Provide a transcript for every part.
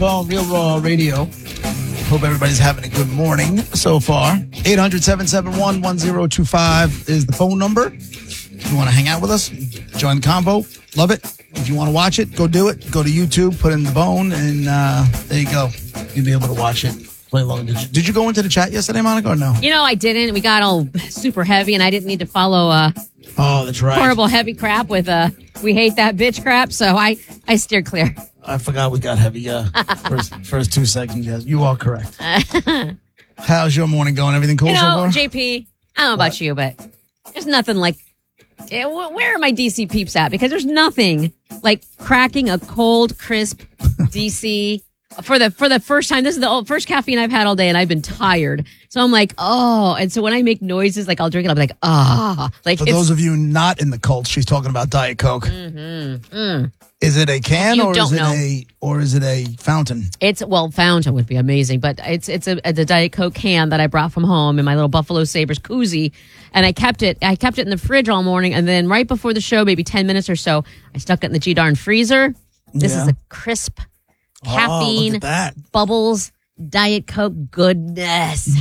Well, Real Raw Radio. Hope everybody's having a good morning so far. 800-771-1025 is the phone number. If you want to hang out with us, join the convo. Love it. If you want to watch it, go do it. Go to YouTube, put in the bone, and there you go. You'll be able to watch it. Play along. Did you go into the chat yesterday, Monica, or no? You know, I didn't. We got all super heavy, and I didn't need to follow oh, that's right. horrible heavy crap with we hate that bitch crap, so I steered clear. I forgot we got heavy first 2 seconds. Yes, you are correct. How's your morning going? Everything cool so far? JP, I don't know about you, but there's nothing like... Where are my DC peeps at? Because there's nothing like cracking a cold, crisp DC for the first time. This is the first caffeine I've had all day, and I've been tired. So I'm like, oh. And so when I make noises, like I'll drink it, I'll be like, ah. Like for those of you not in the cult, she's talking about Diet Coke. Is it a can or is it a fountain? Fountain would be amazing, but it's a Diet Coke can that I brought from home in my little Buffalo Sabres koozie, and I kept it in the fridge all morning, and then right before the show, maybe 10 minutes or so, I stuck it in the G-darn freezer. This is a crisp caffeine, look at that. Bubbles, Diet Coke goodness.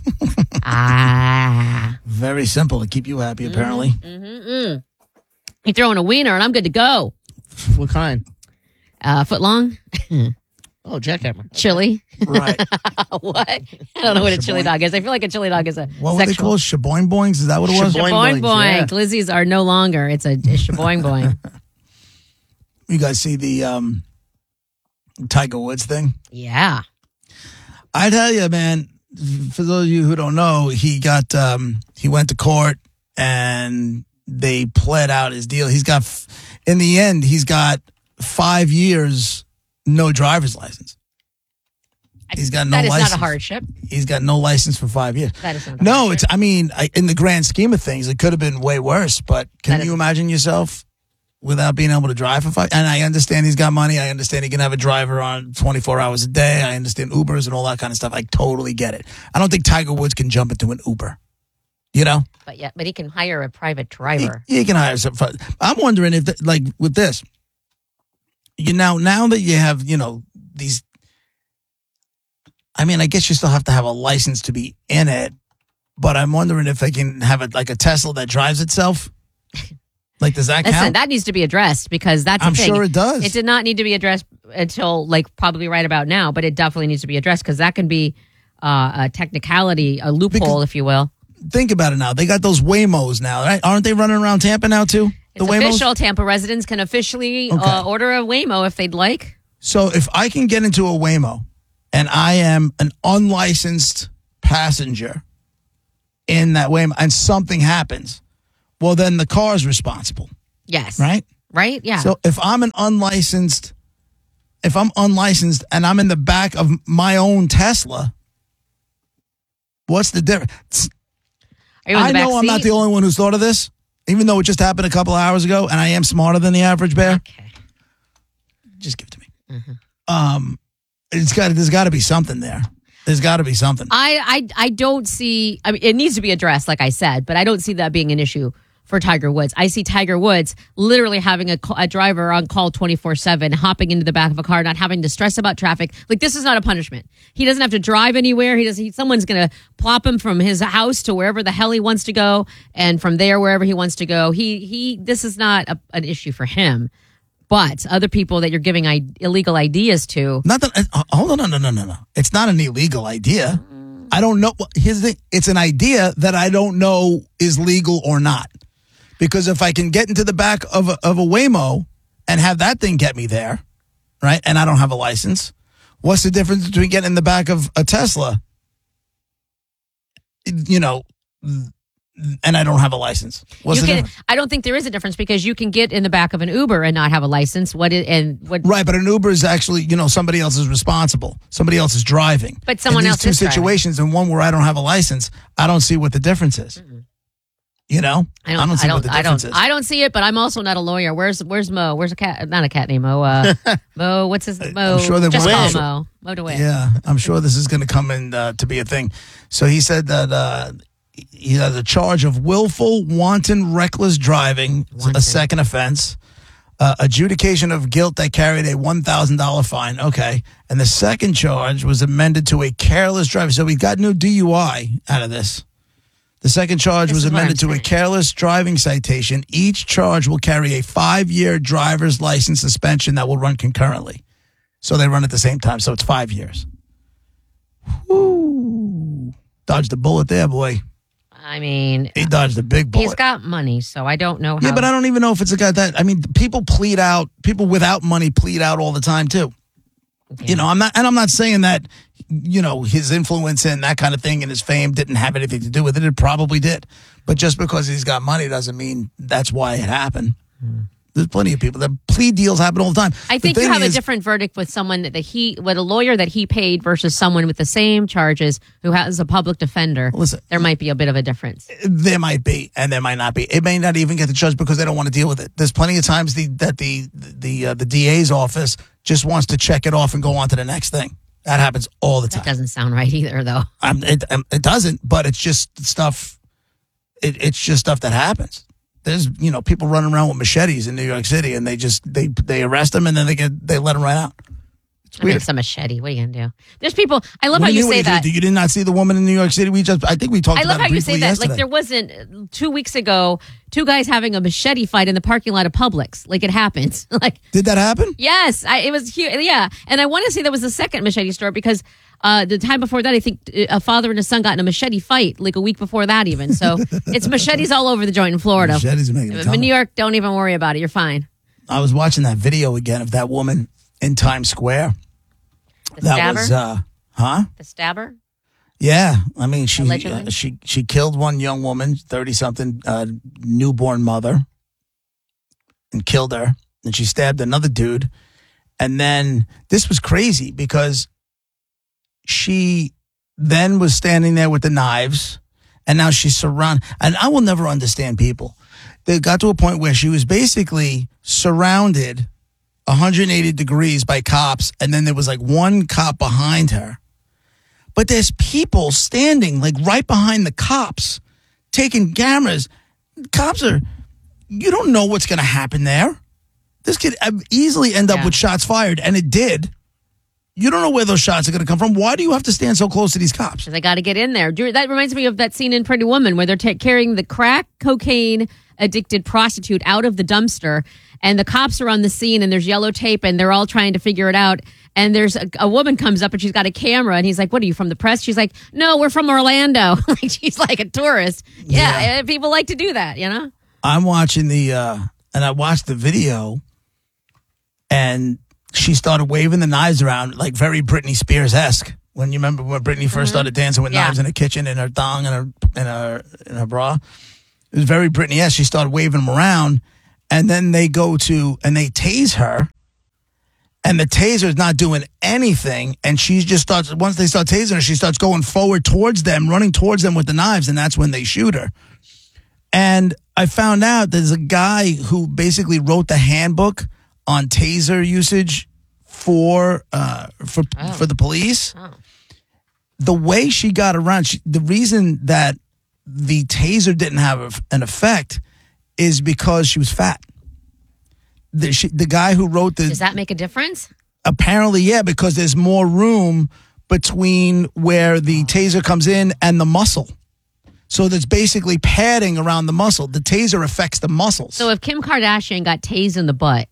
Very simple to keep you happy, apparently. You throw in a wiener and I'm good to go. What kind? Foot long. Oh, jackhammer. Chili. Right. What? I don't know what a chili dog is. I feel like a chili dog is a what were they called? Shaboing boings? Is that what it was? Shaboing boing. Yeah. Glizzies are no longer. It's a shaboing boing. You guys see the Tiger Woods thing? Yeah. I tell you, man, for those of you who don't know, he went to court and they pled out his deal. In the end, he's got 5 years, no driver's license. He's got no license. That is not a hardship. He's got no license for 5 years. That is not. No, it's. I mean, in the grand scheme of things, it could have been way worse. But can you imagine yourself without being able to drive for 5? And I understand he's got money. I understand he can have a driver on 24 hours a day. I understand Ubers and all that kind of stuff. I totally get it. I don't think Tiger Woods can jump into an Uber. You know? But he can hire a private driver. He can hire some. I'm wondering if, like, with this, now that you have, these. I mean, I guess you still have to have a license to be in it, but I'm wondering if they can have it like a Tesla that drives itself. Like, does that count? That needs to be addressed because that's the thing. I'm sure it does. It did not need to be addressed until probably right about now, but it definitely needs to be addressed because that can be a technicality, a loophole, if you will. Think about it now. They got those Waymos now, right? Aren't they running around Tampa now too? It's official. Tampa residents can officially order a Waymo if they'd like. So if I can get into a Waymo and I am an unlicensed passenger in that Waymo and something happens, well, then the car is responsible. Yes. Right? Right? Yeah. So if I'm unlicensed and I'm in the back of my own Tesla, what's the difference? I know I'm not the only one who's thought of this, even though it just happened a couple of hours ago, and I am smarter than the average bear. Okay. Just give it to me. There's got to be something there. There's got to be something. I don't see. I mean, it needs to be addressed, like I said, but I don't see that being an issue for Tiger Woods. I see Tiger Woods literally having a driver on call 24/7, hopping into the back of a car, not having to stress about traffic. Like, this is not a punishment. He doesn't have to drive anywhere. Someone's going to plop him from his house to wherever the hell he wants to go, and from there wherever he wants to go. This is not an issue for him. But other people that you're giving illegal ideas to. Hold on, no. It's not an illegal idea. I don't know. Here's the thing. It's an idea that I don't know is legal or not. Because if I can get into the back of a Waymo and have that thing get me there, right, and I don't have a license, what's the difference between getting in the back of a Tesla, and I don't have a license? What's the difference? I don't think there is a difference because you can get in the back of an Uber and not have a license. Right, but an Uber is actually, somebody else is responsible. Somebody else is driving. But someone else is driving. In these two situations, and one where I don't have a license, I don't see what the difference is. Mm-mm. I don't see what the difference is. I don't see it, but I'm also not a lawyer. Where's Mo? Where's a cat? Not a cat named Mo. Mo, what's his Mo? I'm sure just call Mo. Mo DeWitt. Yeah, I'm sure this is going to come in to be a thing. So he said that he has a charge of willful, wanton, reckless driving, a second offense. Adjudication of guilt that carried a $1,000 fine. Okay. And the second charge was amended to a careless driver. So we got no DUI out of this. The second charge was amended to a careless driving citation. Each charge will carry a 5-year driver's license suspension that will run concurrently. So they run at the same time. So it's 5 years. Whoo. Dodged a bullet there, boy. I mean, he dodged a big bullet. He's got money, so I don't know how. Yeah, but I don't even know if it's a guy that. I mean, people without money plead out all the time too. Yeah. I'm not saying that, his influence and that kind of thing and his fame didn't have anything to do with it. It probably did. But just because he's got money doesn't mean that's why it happened. There's plenty of people. The plea deals happen all the time. I think you have a different verdict with someone with a lawyer that he paid versus someone with the same charges who has a public defender. Listen, there might be a bit of a difference. There might be, and there might not be. It may not even get the judge because they don't want to deal with it. There's plenty of times that the DA's office just wants to check it off and go on to the next thing. That happens all the time. That doesn't sound right either, though. It doesn't, but it's just stuff. It's just stuff that happens. There's people running around with machetes in New York City, and they arrest them and then they let them right out. It's weird. It's a machete. What are you gonna do? There's people. I love how you say that. You did not see the woman in New York City. I think we talked about it briefly yesterday. I love how you say that. Like there wasn't 2 weeks ago, 2 guys having a machete fight in the parking lot of Publix. Like it happened. Did that happen? Yes, it was huge. Yeah, and I want to say that was the second machete store because. The time before that, I think a father and a son got in a machete fight like a week before that even. So it's machetes all over the joint in Florida. Machetes making it in New York, don't even worry about it. You're fine. I was watching that video again of that woman in Times Square. The stabber? The stabber? Yeah. I mean, she killed one young woman, 30-something, newborn mother, and killed her. And she stabbed another dude. And then this was crazy because she then was standing there with the knives, and now she's surrounded. And I will never understand people. They got to a point where she was basically surrounded 180 degrees by cops, and then there was like one cop behind her. But there's people standing like right behind the cops, taking cameras. Cops you don't know what's going to happen there. This could easily end up with shots fired, and it did. You don't know where those shots are going to come from. Why do you have to stand so close to these cops? They got to get in there. That reminds me of that scene in Pretty Woman where they're carrying the crack cocaine addicted prostitute out of the dumpster, and the cops are on the scene, and there's yellow tape, and they're all trying to figure it out. And there's a woman comes up, and she's got a camera, and he's like, "What are you, from the press?" She's like, "No, we're from Orlando." Like she's like a tourist. Yeah, people like to do that, I'm watching and I watched the video, and she started waving the knives around like very Britney Spears-esque. When you remember when Britney first started dancing with knives in the kitchen in her thong and her bra, it was very Britney-esque. She started waving them around, and then they tase her, and the taser's not doing anything, and she just starts. Once they start tasing her, she starts going forward towards them, running towards them with the knives, and that's when they shoot her. And I found out there's a guy who basically wrote the handbook on taser usage for the police. Oh. The way she got around, the reason that the taser didn't have an effect is because she was fat. The guy who wrote Does that make a difference? Apparently, yeah, because there's more room between where the taser comes in and the muscle. So there's basically padding around the muscle. The taser affects the muscles. So if Kim Kardashian got tased in the butt,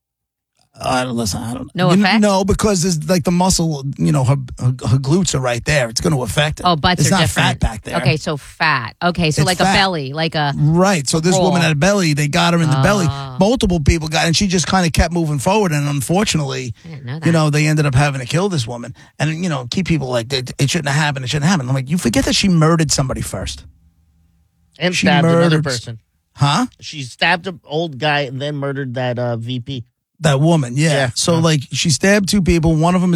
I don't. No effect? No, because there's like the muscle, her glutes are right there. It's going to affect it. Oh, butts it's are not different. Fat back there. Okay, so fat. Okay, so it's like fat. A belly, like a right. So this woman had a belly. They got her in the belly. Multiple people got, and she just kind of kept moving forward. And unfortunately, I didn't know that. They ended up having to kill this woman. And keep people like it shouldn't have happened. It shouldn't happen. I'm like, you forget that she murdered somebody first, and she stabbed another person. Huh? She stabbed an old guy and then murdered that VP. That woman, yeah. So like she stabbed 2 people. One of them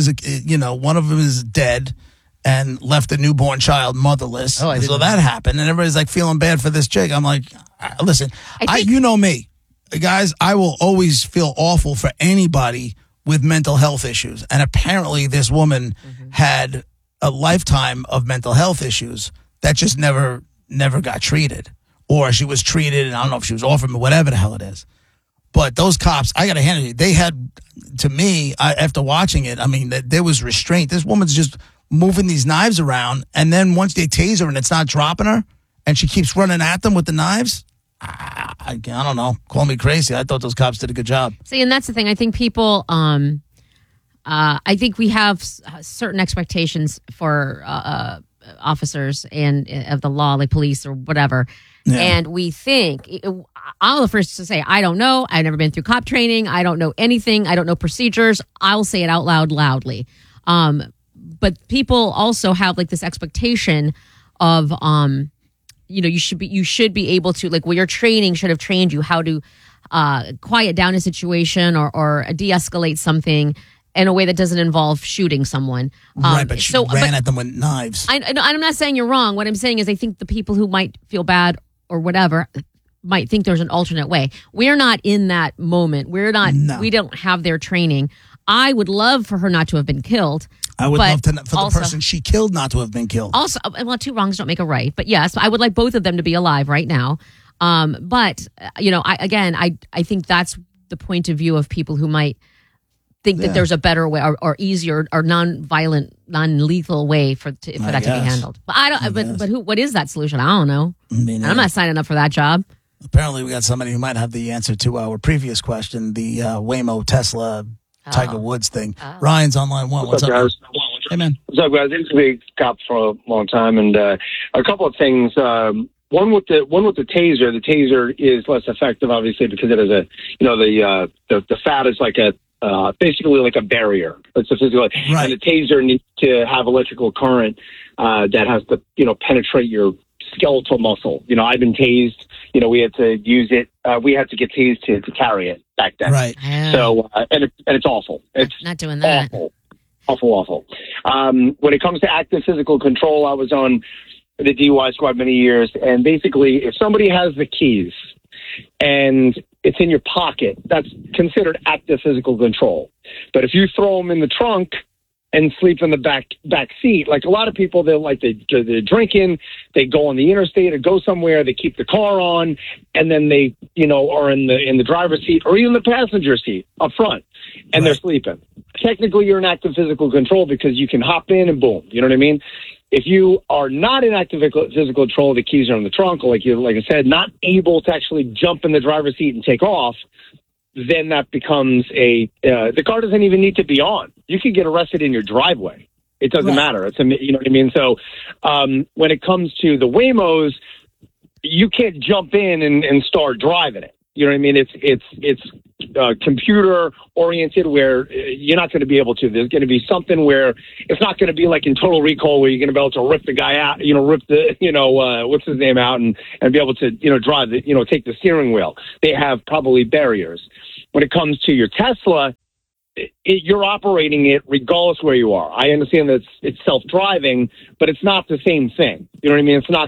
is dead and left a newborn child motherless. Oh, so that happened, and everybody's like feeling bad for this chick. I'm like, listen, you know me, guys. I will always feel awful for anybody with mental health issues, and apparently this woman had a lifetime of mental health issues that just never got treated, or she was treated, and I don't know if she was offered, whatever the hell it is. But those cops, I got to hand it to you, they had, to me, after watching it, I mean, there was restraint. This woman's just moving these knives around, and then once they tase her and it's not dropping her, and she keeps running at them with the knives, I don't know. Call me crazy. I thought those cops did a good job. See, and that's the thing. I think people, I think we have certain expectations for officers and of the law, like police or whatever. Yeah. And we think, I'll the first to say, I don't know. I've never been through cop training. I don't know anything. I don't know procedures. I'll say it out loud loudly. But people also have like this expectation of, you should be able to, like, well, your training should have trained you how to quiet down a situation or de-escalate something in a way that doesn't involve shooting someone. Right, but she ran at them with knives. I'm not saying you're wrong. What I'm saying is I think the people who might feel bad or whatever might think there's an alternate way. We're not in that moment. We don't have their training. I would love for her not to have been killed. I would love for the person she killed not to have been killed. Also, well, two wrongs don't make a right. But yes, I would like both of them to be alive right now. But I think that's the point of view of people who might think that there's a better way or easier or non-violent, non-lethal way for that to be handled. But I don't. But what is that solution? I don't know. I'm not signing up for that job. Apparently, we got somebody who might have the answer to our previous question: the Waymo Tesla Tiger Woods thing. Ryan's on line one. What's up, guys? Hey, man. What's up, guys? I used to be a cop for a long time, and a couple of things. One with the taser. The taser is less effective, obviously, because it has the fat is like basically like a barrier. It's a physical, right. And the taser needs to have electrical current that has to penetrate your skeletal muscle. I've been tased. We had to use it. We had to get tased to carry it back then. Right. So and it's awful. It's not doing that. Awful. When it comes to active physical control, I was on the DUI squad many years, and basically, if somebody has the keys and it's in your pocket, that's considered active physical control. But if you throw them in the trunk and sleep in the back seat, like a lot of people, they're drinking, they go on the interstate or go somewhere, they keep the car on, and then they are in the driver's seat or even the passenger seat up front, and They're sleeping. Technically, you're in active physical control because you can hop in and boom. You know what I mean? If you are not in active physical control, the keys are in the trunk, or like I said, not able to actually jump in the driver's seat and take off, then that becomes the car doesn't even need to be on. You could get arrested in your driveway. It doesn't matter. You know what I mean? So when it comes to the Waymos, you can't jump in and start driving it. You know what I mean? It's computer oriented where you're not going to be able to. There's going to be something where it's not going to be like in Total Recall where you're going to be able to rip the guy out, rip the, what's his name out and be able to, drive the, take the steering wheel. They have probably barriers. When it comes to your Tesla, you're operating it regardless where you are. I understand that it's self-driving, but it's not the same thing. You know what I mean? It's not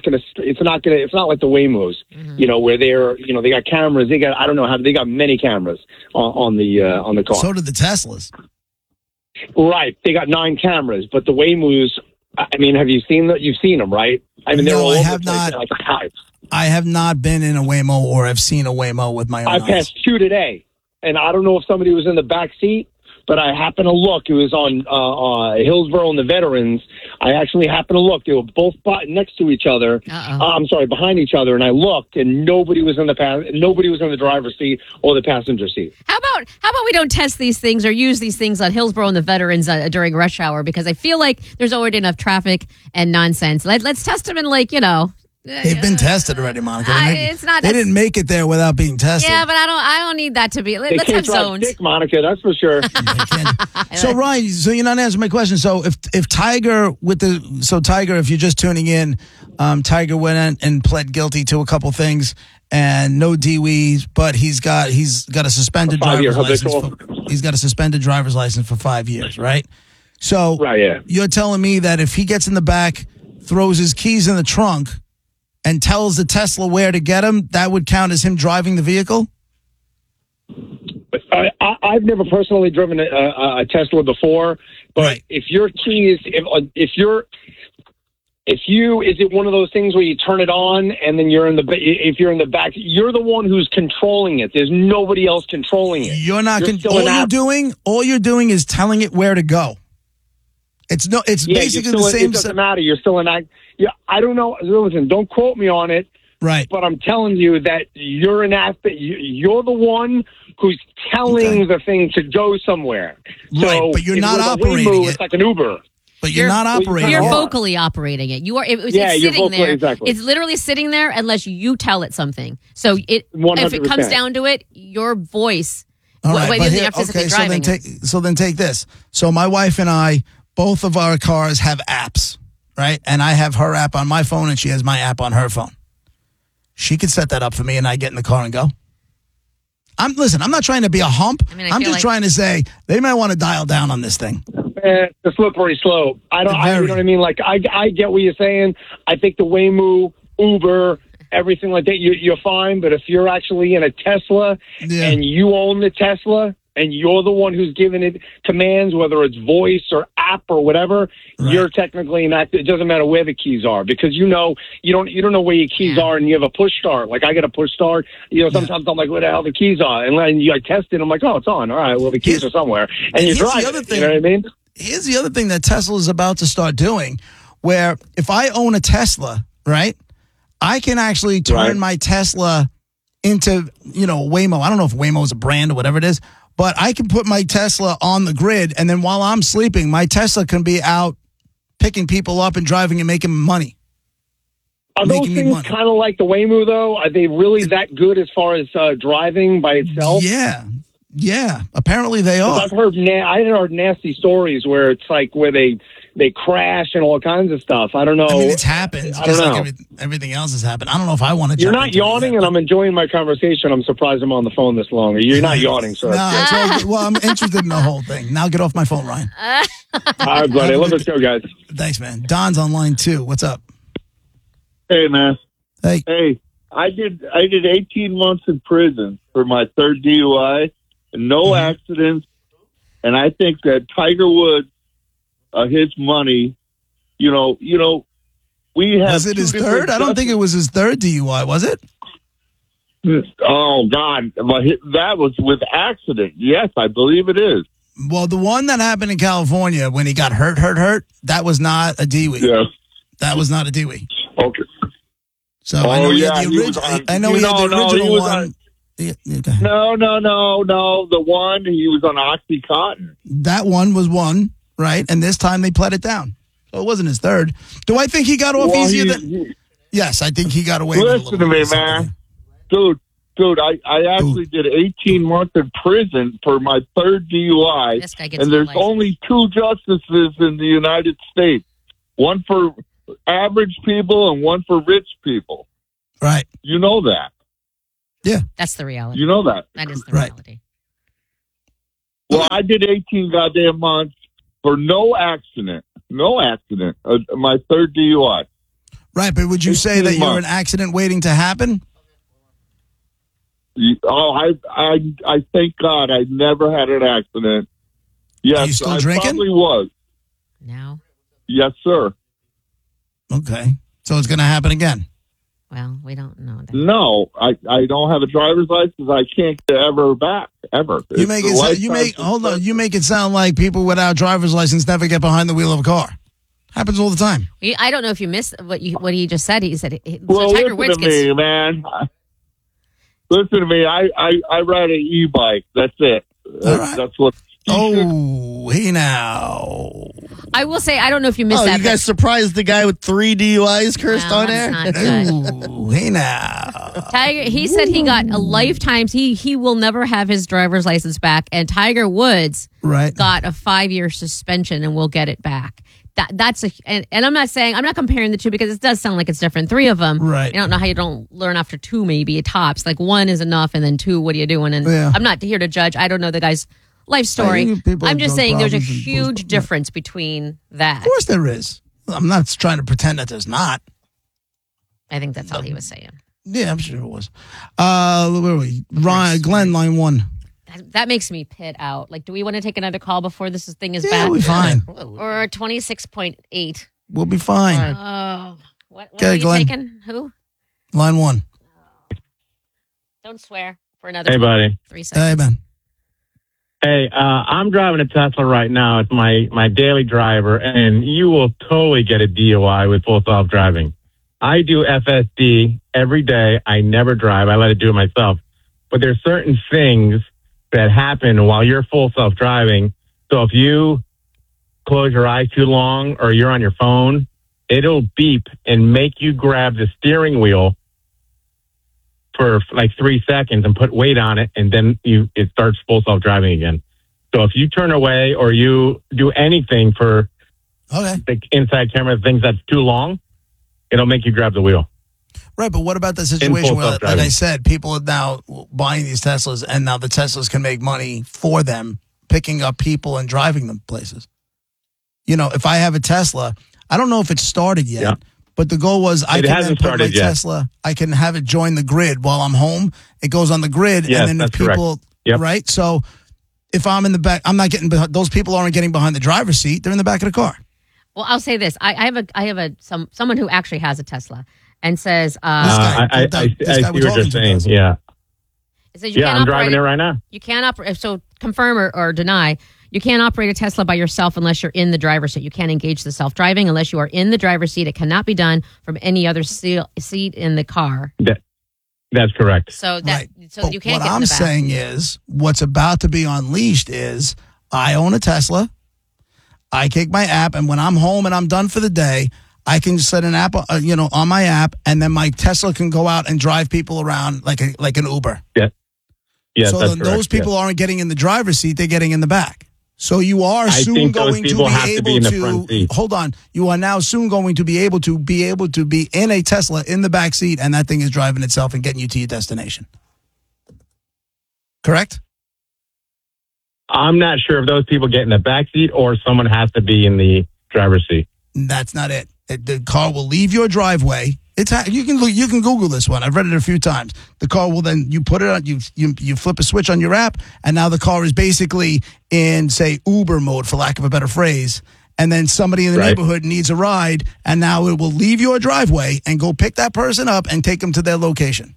like the Waymos, where they got cameras. They got many cameras on the car. So did the Teslas. Right. They got 9 cameras, but the Waymos, I mean, have you seen that? You've seen them, right? I mean, they're all over the place. I have not been in a Waymo or have seen a Waymo with my own eyes. I passed 2 today, and I don't know if somebody was in the back seat, but I happened to look. It was on Hillsborough and the Veterans. I actually happened to look. They were both next to each other. Behind each other. And I looked, and nobody was in the driver's seat or the passenger seat. How about we don't test these things or use these things on Hillsborough and the Veterans during rush hour? Because I feel like there's already enough traffic and nonsense. Let's test them in They've been tested already, Monica. They didn't make it there without being tested. Yeah, but I don't need that to be. Let's have zones. Stick, Monica, that's for sure. So Ryan, you're not answering my question. So if Tiger if you're just tuning in, Tiger went and pled guilty to a couple things and no DWIs, but he's got a suspended driver's license. He's got a suspended driver's license for 5 years, right? So You're telling me that if he gets in the back, throws his keys in the trunk, and tells the Tesla where to get him, that would count as him driving the vehicle? I've never personally driven a Tesla before, but if your keys, if you're Is it one of those things where you turn it on and then if you're in the back, you're the one who's controlling it. There's nobody else controlling it. You're not You're all you're doing is telling it where to go. It's basically the same. It doesn't matter. You're still an act. Yeah, I don't know. Listen, don't quote me on it. Right. But I'm telling you that you're an aspect. You're the one who's telling the thing to go somewhere. Right, So but you're if not with a operating Waymo, it. It's like an Uber. But you're not operating. You're it. vocally operating it. You are. It's you're sitting vocally, there. exactly. It's literally sitting there unless you tell it something. So if it comes 100%. down to it, your voice. All right, whether but you're here, physically okay, driving it. so then take this. So my wife and I, both of our cars have apps, right? And I have her app on my phone and she has my app on her phone. She could set that up for me and I get in the car and go. I'm not trying to be a hump. I mean, I'm just trying to say they might want to dial down on this thing. It's a slippery slope. You know what I mean? Like, I get what you're saying. I think the Waymo, Uber, everything like that, you're fine. But if you're actually in a Tesla and you own the Tesla and you're the one who's giving it commands, whether it's voice or app or whatever, you're technically an act. It doesn't matter where the keys are because you don't know where your keys are, and you have a push start. Like I got a push start. Sometimes I'm like, where the hell the keys are? And I test it. I'm like, oh, it's on. All right, well the keys are somewhere, and you drive. You know what I mean? Here's the other thing that Tesla is about to start doing, where if I own a Tesla, right, I can actually turn my Tesla into, Waymo. I don't know if Waymo is a brand or whatever it is, but I can put my Tesla on the grid, and then while I'm sleeping, my Tesla can be out picking people up and driving and making money. Are those things kind of like the Waymo, though? Are they really that good as far as driving by itself? Yeah. Apparently they are. I've heard nasty stories where it's like where they crash and all kinds of stuff. I don't know. I mean, it's happened. I don't know. Like everything else has happened. I don't know if I want to. You're not yawning, and I'm enjoying my conversation. I'm surprised I'm on the phone this long. You're not yawning, sir. No, it's all good. Well, I'm interested in the whole thing. Now get off my phone, Ryan. All right, buddy. Love the show, guys. Thanks, man. Don's on line 2. What's up? Hey, man. Hey. I did 18 months in prison for my third DUI. No accidents, and I think that Tiger Woods, his money, we have. Was it his third? I don't think it was his third DUI, was it? Oh God, that was with accident. Yes, I believe it is. Well, the one that happened in California when he got hurt, that was not a DUI. Yes, that was not a DUI. Okay. So I know he had the original one. No. The one he was on OxyContin. That one was one, right? And this time they pled it down. So it wasn't his third. Do I think he got off easier than? Yes, I think he got away. Listen to me, man, dude. I actually did 18 months in prison for my third DUI, and there's only 2 justices in the United States. One for average people and one for rich people. Right. You know that. Yeah. That's the reality. You know that. That is the reality. Well, I did 18 goddamn months for no accident. My third DUI. Right, but would you say that you're an accident waiting to happen? Oh, I thank God I never had an accident. Yes, Are you still drinking? Probably was. No. Yes, sir. Okay. So it's going to happen again? Well, we don't know that. No, I don't have a driver's license. I can't get ever back, ever. You make it sound like people without driver's license never get behind the wheel of a car. Happens all the time. I don't know if you missed what he just said. He said, Tiger Woods me, man. Listen to me. I ride an e-bike. That's it. That's what. Oh, hey now. I will say, I don't know if you missed that. You guys surprised the guy with 3 DUIs cursed on air? Oh, hey now. Tiger, he said he got a lifetime. He will never have his driver's license back. And Woods got a 5-year suspension and will get it back. And I'm not comparing the two because it does sound like it's different. 3 of them. Right. I don't know how you don't learn after 2, maybe tops. Like 1 is enough, and then 2, what are you doing? And I'm not here to judge. I don't know the guy's life story. I'm just saying there's a huge difference between that. Of course there is. I'm not trying to pretend that there's not. I think that's all he was saying. Yeah, I'm sure it was. Where are we? Glenn, line 1. That makes me pit out. Like, do we want to take another call before this thing is yeah, bad? We're fine. Or 26.8. We'll be fine. Oh, what Okay, are you Glenn. taking? Who? Line 1. Don't swear for another Hey, buddy. 3 seconds. Hey, man. Hey, I'm driving a Tesla right now. It's my daily driver, and you will totally get a DUI with full self-driving. I do FSD every day. I never drive. I let it do it myself. But there's certain things that happen while you're full self-driving. So if you close your eyes too long or you're on your phone, it'll beep and make you grab the steering wheel for like 3 seconds and put weight on it, and then it starts full self-driving again. So if you turn away or you do anything for the inside camera things that's too long, it'll make you grab the wheel. Right, but what about the situation where, like I said, people are now buying these Teslas, and now the Teslas can make money for them, picking up people and driving them places? You know, if I have a Tesla, I don't know if it's started yet. Yeah. But the goal was I can then put my Tesla, I can have it join the grid while I'm home. It goes on the grid, yes, and then if people, right? So if I'm in the back, I'm not getting, those people aren't getting behind the driver's seat. They're in the back of the car. Well, I'll say this. I have someone who actually has a Tesla and says, I see what you're saying. Yeah. I'm driving it right now. You can't operate. So confirm or deny. You can't operate a Tesla by yourself unless you're in the driver's seat. You can't engage the self-driving unless you are in the driver's seat. It cannot be done from any other seat in the car. That's correct. So but you can't. What I'm saying is, what's about to be unleashed is, I own a Tesla. I take my app, and when I'm home and I'm done for the day, I can set an app, on my app, and then my Tesla can go out and drive people around like an Uber. Yeah. Yes, so then those people aren't getting in the driver's seat; they're getting in the back. So you are soon going to be able to hold on. You are now soon going to be able to be in a Tesla in the back seat, and that thing is driving itself and getting you to your destination. Correct? I'm not sure if those people get in the back seat or someone has to be in the driver's seat. That's not it. The car will leave your driveway. You can Google this one. I've read it a few times. The car will then, you put it on, you flip a switch on your app, and now the car is basically in, say, Uber mode, for lack of a better phrase. And then somebody in the neighborhood needs a ride, and now it will leave your driveway and go pick that person up and take them to their location.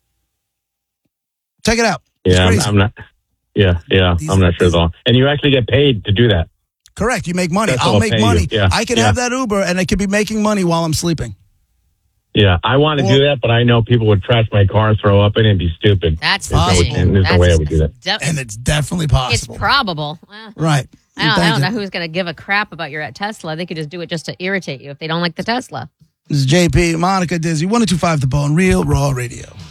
Check it out. Yeah, I'm not. Yeah, I'm not sure though. And you actually get paid to do that. Correct. You make money. I'll make money. Yeah. I can have that Uber, and I could be making money while I'm sleeping. Yeah, I want to do that, but I know people would trash my car, throw up in it, and be stupid. That's possible. There's no way I would do that. And it's definitely possible. It's probable. Right. I don't know who's going to give a crap about your Tesla. They could just do it just to irritate you if they don't like the Tesla. This is JP, Monica, Dizzy, 102.5 The Bone, Real Raw Radio.